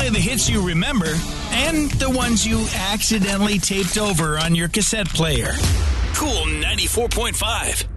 play the hits you remember and the ones you accidentally taped over on your cassette player. Cool 94.5.